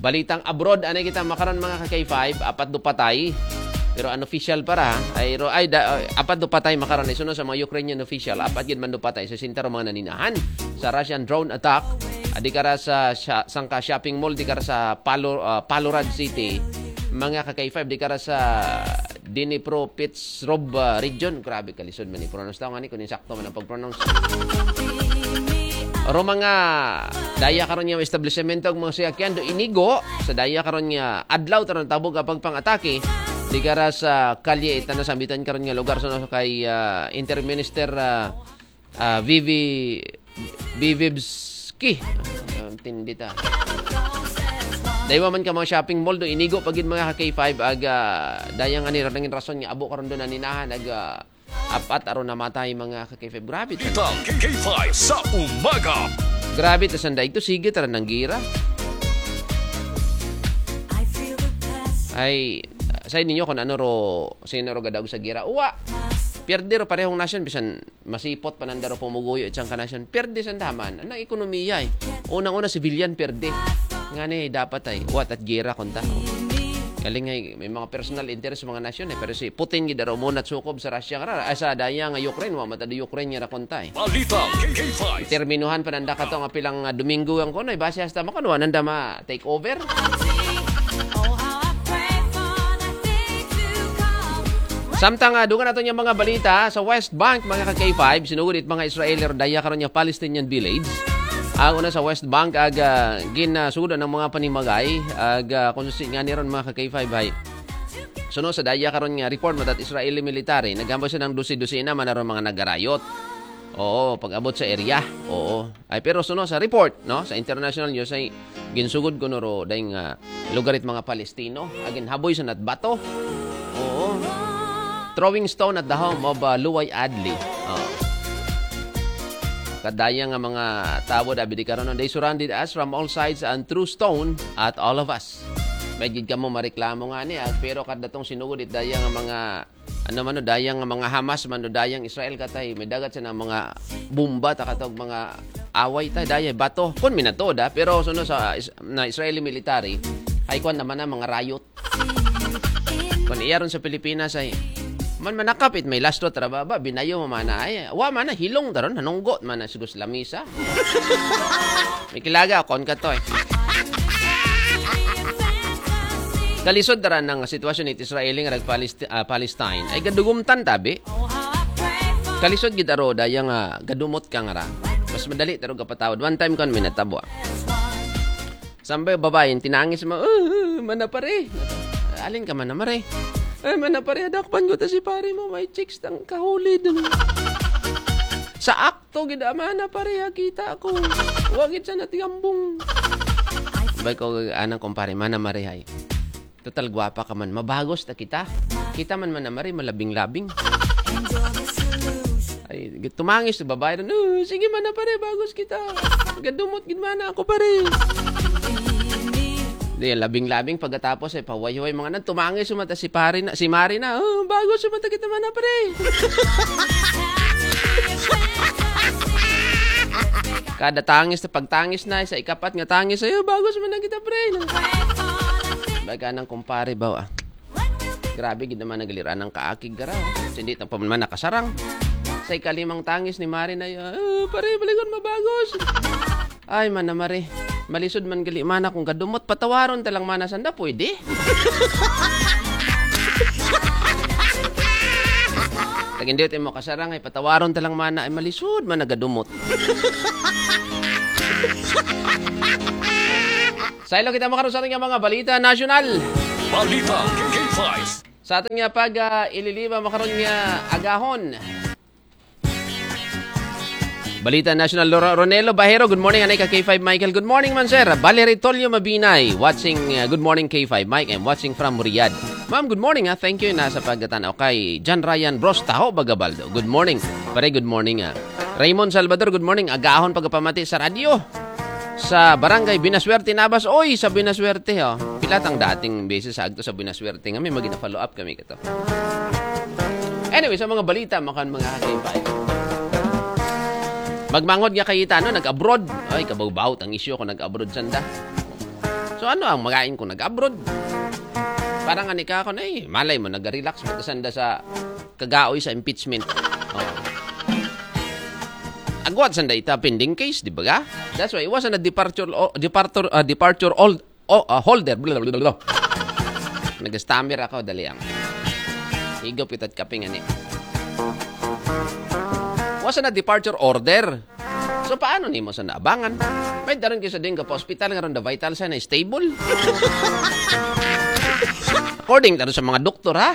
Balitang abroad, ano kita makaroon mga ka-K5, 4 do patay. Pero unofficial para, apat do patay makaroon. Isunod sa mga Ukrainian official, 4 gid man do patay sa sintaro mga naninahan sa Russian drone attack. Di kara sa Sangka Shopping Mall, di kara sa Palorad City. Mga ka-K5, di kara sa Dnipropetrovsk region. Grabe kalisod man ni pronounce daw ngani kun insakto man ang pag-pronounce. Oro mga daya karon nga establishment og mga sasakyan do inigo sa daya karon nga adlaw taron tabog kapag pang-atake di kara sa kalye ita na sambitan karon nga lugar sa kay Interminister Vivivsky. Tindi ta. Daywa man ka mga shopping mall do inigo pagid mga K5 dayang ani radangin rason nga abo karon do naninahan 4 aron namatay mga K5. Grabe ta. K5 sa umaga. Grabe ta sanday ito sige tara nang gira. Ay sa ninyo kung ano ro sino ro gadag sa gira. Uwa. Pierde ro parehong nasyon bisan masipot panandaro pumuguyo itang kanasyon. Pierde sandaman ang ekonomiya eh. Unang-una civilian pierde. Ngani dapat ay what at gira konta. Galing ay may mga personal interest sa mga nasyon eh. Pero si Putin gidaro mo at sukob sa Russia kara sa daya nga Ukraine wa matado Ukraine nga rakonta eh. Balita K5. Terminuhan pananda kato nga pilang Domingo ang kono base hasta makanuan nanda ma take over. Samtang dugan nato niya mga balita sa West Bank mga ka-K5 sinugod mga Israeli daya karon nga Palestinian village. Ang una sa West Bank ginasugodan ng mga panimagay kung nga niron mga ka-K5 ay suno sa daya karon nga report mo that Israeli military nagambay siya ng dusi-dusi na man mga nagarayot. Oo, pag-abot sa area. Oo. Ay pero suno sa report no sa international news ay ginsugod kuno ro dayng lugarit mga Palestino agin haboy sa natbato. Oo. Throwing stone at the home of Luway Adli. Oh. Kadaya nga mga tao dabi di karon they surrounded us from all sides and threw stone at all of us. Medyo ka mo mareklamo nga ni pero kadatong sinugod it daya nga mga daya nga mga Hamas man dayang Israel katay may dagat sa mga bomba ta katog mga away ta daya bato kun minatoda pero suno sa na Israeli military ay kuan naman na mga riot. Kun iyaron sa Pilipinas ay man manakapit may lastro trababa binayo mamana ay wa man hilong daron hanunggot man sigus lamisa. May kilaga kon kato eh. Kalisod daran ng sitwasyon ni Israeli nga Palestine ay gadugumtan tabi. Kalisod gid aro dayang gadumot ka nga ra. Mas madali taro kapatawad. One time kon minatabo. Sambay babae tinangis mo manapare. Alin ka man namare. Ay, manapare, adakpan ko ta si pare mo. May chicks tang kahuli dun. Sa akto, gidamana pare, kita ako. Wagit sa natiyambong. Sabay ko, anang kumpare, manamarehay. Total, gwapa ka man. Mabagos ta kita. Kita man manamare, malabing-labing. Ay, tumangis sa babae doon. Sige manapare, bagos kita. Gadumot, gidmana ako pare. Di labing-labing pagkatapos paway-way mga tumangis sumata si Marina. Oh, bago sumata kita man na pre. Kada tangis na pagtangis na sa ikapat nga tangis ayo bago sumata kita pre. Baga nang kumpare ba. Grabe gid naman nagliran ng kaakig gara. Hindi ta pa man nakasarang. Sa ikalimang tangis ni Marina pare baligon mabagos. Ay man na mare. Malisod man gali mana kung kadumot patawaron talang mana sanda pwede. Tagindit mo kasarang ay patawaron talang mana ay malisod man nagadumot. Sa ilo kita makaroon sa ating mga balita nasyonal. Balita K5. Sa ating nga pag ililiba makaroon nga agahon. Balita National Ronelo Bahero, good morning. Anay ka K5 Michael, good morning man sir. Valerie Tolio Mabinay, watching good morning K5 Mike. I'm watching from Riyadh. Ma'am, good morning thank you nasa pagtatanaw kay John Ryan Brostaho Bagabaldo. Good morning. Pare, good morning Raymond Salvador, good morning. Agahon pagpamati sa radyo. Sa Barangay Binaswerte Nabas. Oy, sa Binaswerte Pilat ang dating beses sa agto sa Binaswerte. May magina-follow up kami kito. Anyway, sa mga balita makan mga K5. Magmangod nga kayita nag-abroad. Ay, kabawbawt ang isyu ko nag-abroad sanda. So ano ang magain ko nag-abroad? Parang ani ka ako na malay mo, nag-relax mo kasanda sa kagaoy sa impeachment. Agwat sanda ita pending case, di ba ga? That's why it wasn't a departure holder. Nag-stammer ako, dali ang. Higop itat kaping ani. Wasn't a departure order. So paano nimo sa naabangan? May daron kayo sa dinga pa hospital nga ron the vital sign na stable. According sa mga doktor, ha?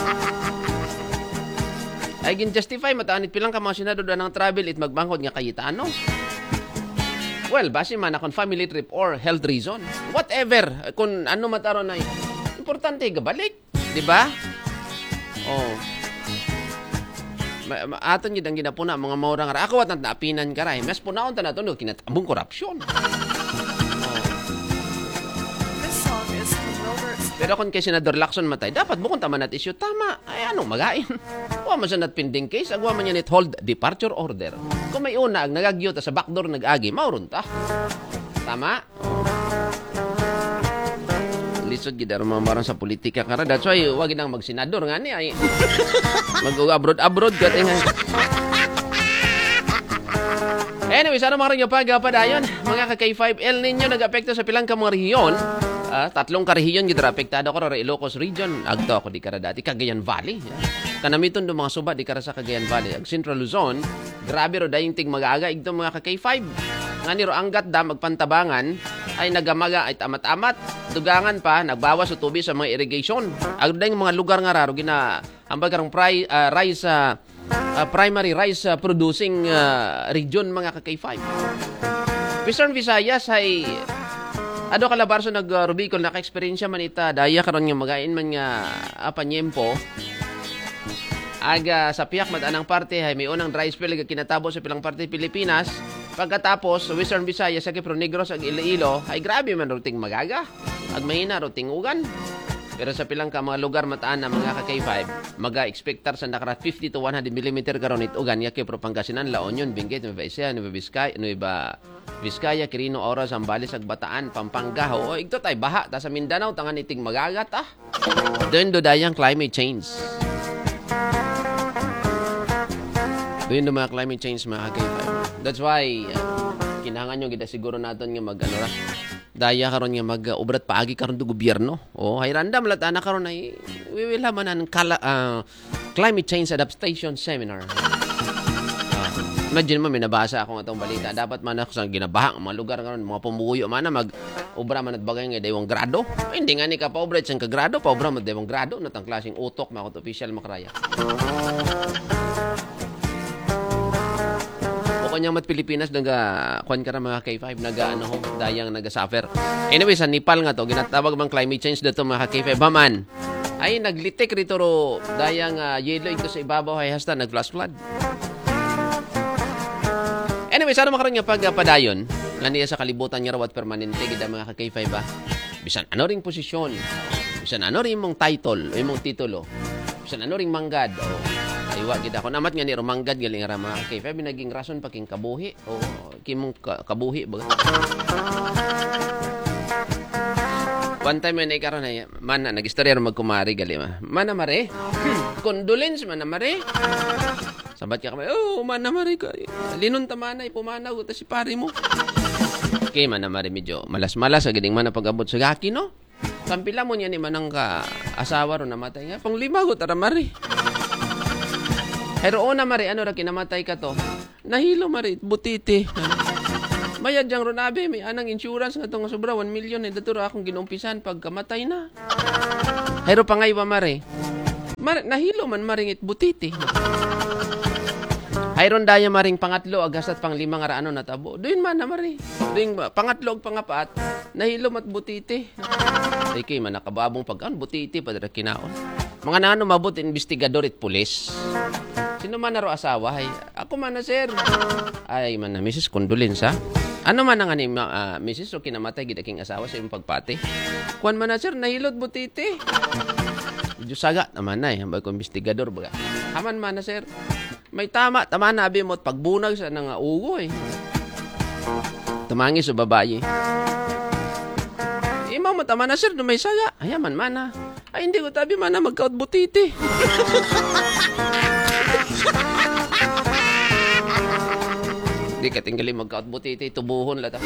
Ay gin-justify mataanit pilang ka mga senador ng travel it magbangkod nga kayita ano? Well, base man akong family trip or health reason. Whatever. Kung ano mataron na importante gabalik. Di ba? Aton yun ang ginapuna mga maurang ara. Ako at naapinan ka rin. Mas punaon ta na ito kinatabong korupsyon. Pero kung kay Senador Lacson matay, dapat bukong tama nat issue. Tama. Ay, anong magain? Huwag man siya nat pending case. Agwa man yan it hold departure order. Kung may una, ang nagagyo ta sa backdoor nag-agi, maurun ta. Tama? Lisod gid aron mamarang sa politika kara. That's why wag ginang magsenador nga ni ay mag-abroad ka tinga. Anyway, sana mga rin pagpadayon. Mga ka-K5L ninyo nag-apekto sa pilang ka mga rehiyon. Tatlong karehiyon gid apektado ko ra Ilocos Region. Agto ako di kara dati Cagayan Valley. Kanamiton do mga suba di kara sa Cagayan Valley. Ag Central Luzon, grabe ro dayong ting mag-aga igto mga ka-K5. Ngani ro anggat da magpantabangan ay nagamaga ay tamat-amat. Dugangan pa nagbawas sa tubig sa mga irrigation. Ag dayong mga lugar nga raro gina ambag karong primary rice producing region mga ka-K5. Western Visayas ay ado kalabarso nag-rubicol naka-experience man ita daya karon nga magain man nga apanyempo aga sa piyak madanang parte hay may unang dry spell nga kinatabo sa pilang parte Pilipinas pagkatapos sa Western Visayas sa Quezon Negros ag Iloilo ay grabe man ruting magaga ag mahina ruting ugan pero sa pilang ka mga lugar mataan na mga ka-K5 maga-expectar sa nakara 50 to 100 mm karon it ugan ya kay Pangasinan, La Union, Benguet, Nueva Ecija, Nueva Vizcaya, Quirino, Ora, Zambales, Agbataan, Pampanga. O ito tay baha ta sa Mindanao tangan iting magagat Doon do dayang climate change. Doon do mga climate change mga K5. That's why kinahanglan nyo gida siguro naton nga mag-ano ra. Daya karon nga mag-ubrat paagi karon do gobyerno. Hay random latana karon ay we will have an climate change adaptation seminar. Imagine mo, may nabasa ako nga itong balita. Dapat man ako sa ginabaha, mga lugar ngayon, mga pumuyo, man na mag-ubra man at bagay nga daywang grado. Ay, hindi nga ni ka pa-ubra at siyang kagrado, pa-ubra man daywang grado, natang klaseng utok, mga official makaraya. O kanyang mat Pilipinas, kuhan ka na mga K5, dayang naga-suffer. Anyway, sa Nepal nga to, ginatawag bang climate change dito mga K5, baman. Ay, naglitik rito ro, dayang yelo ito sa ibabaw, ay hasta nag-flash flood. Anyway, sana makaroon nga pagpadayon nga niya sa kalibutan niya rawat permanente gida mga ka-K5 ba? Bisan ano ring posisyon, bisan ano ring mong title, o imong titulo, bisan ano ring manggad, o aywa gida ko namat nga ni manggad galing ra mga ka-K5 naging rason paking kabuhi o kimong kabuhi ba? One time may karon ay man nagistorya magkumari gali man na mare. Condolence man na mare. Sabat ka kami, man na mare ko. Linon tamanay pumanaw ta si pare mo. Okay man na mare medyo malas-malas gining man na pag-abot sa gaki no. Kampila mo niya ni manang ka asawa ro namatay nga pang lima go tara mare. Pero na mare ano ra kinamatay ka to? Nahilo mare butiti. Mayad jang ronabe, may anang insurance nga itong sobra, 1 million, daturo akong ginumpisan pagkamatay na. Pero pangay ba mare? Nahilo man maring itbutiti. Hayron daya maring pangatlo, agasat pang 5 nga raano natabo. Doon man na mare. Doon pangatlo, pangapat, nahilo mat butiti. Ay kay man nakababong pagkaan, butiti, padara kinaon. Mga nano mabot, investigador at pulis. Sino man naro asawa? Ay, ako man na sir. Ay man na, Mrs. Condolence ha? Ano man ang Mrs. o kinamatay gidaking asawa sa iyong pagpati? Kuan man na sir, nahilot butiti. Diyos saga naman na eh. Hambay ko investigador baga. Haman man na sir. May tama na abi mo pagbunag sa nang ugo eh. Tumangi sa babae. mo tama na sir, dumay saya. Ay, man mana. Ay, hindi ko tabi mana magkaot butiti. Hindi ka tinggali magkaot butiti, tubuhon lata.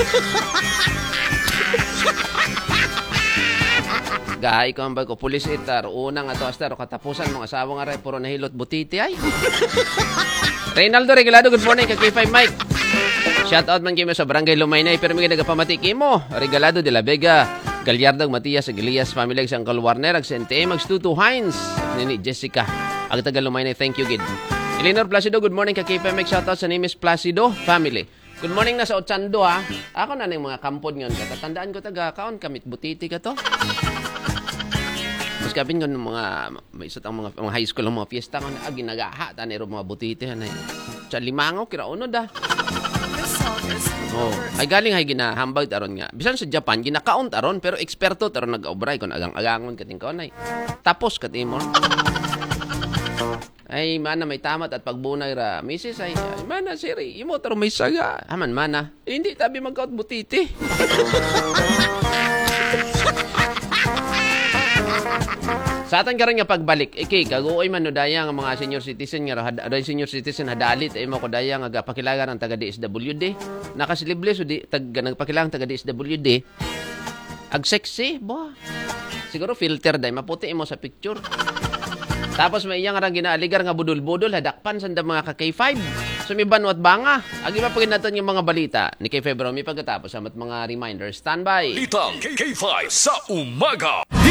Gahay ko ang bago, pulis itar, unang ato astar, katapusan mga asawang aray, puro nahilot butiti ay. Reynaldo Regalado, good morning, K5 Mike. Shout out man kayo sa Barangay Lumaynay, pero may nagapamati mo. Regalado de la Vega, Galyardog Matias, Aguilias, Family sa Uncle Warner, Agsente, Magstutu Hines, Nini Jessica, ang taga Lumaynay, thank you, Gid. Eleanor Placido, good morning, K5 Mike, shout out sa name is Placido Family. Good morning na sa Ochando ha. Ako na ng mga kampod ngayon. Tatandaan ko kaon kamit butiti ka to. Mas kapin ko ng mga may isot ang mga high school ang mga fiesta ko na ginagaha tanero mga butiti na. Sa limangaw kira uno da. Oh, ay galing hay ginahambag taron nga. Bisan sa Japan ginakaon taron pero eksperto taron nag-obray kon agang-agangon kating kaon ay. Tapos katimo. Ay, mana may tamat at pagbunay ra. Misis, ay mana, siri, imo taro may saga. Aman, mana. Hindi tabi magkaot butiti. Sa atan ka rin nga pagbalik, kaguoy man no daya nga mga senior citizen nga senior citizen hadalit ay mo ko daya nga pakilagan ang taga DSWD. Nakasilible so di nagpakilagan taga DSWD. Ag sexy, bo. Siguro filter day maputi mo sa picture. Tapos may iyang arang ginaaligar nga budol-budol, hadakpan sa mga ka-K5. Sumiban at banga. Agi pa pagin natin yung mga balita ni K5 Romy pagkatapos sa mga reminder. Standby! Balitang K5 sa umaga.